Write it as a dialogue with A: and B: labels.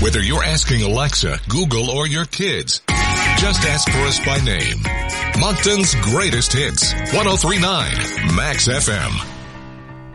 A: Whether you're asking Alexa, Google, or your kids, just ask for us by name. Moncton's greatest hits. 103.9 Max FM.